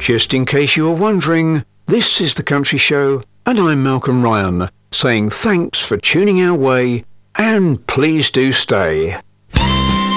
Just in case you were wondering, this is The Country Show, and I'm Malcolm Ryan, saying thanks for tuning our way, and please do stay.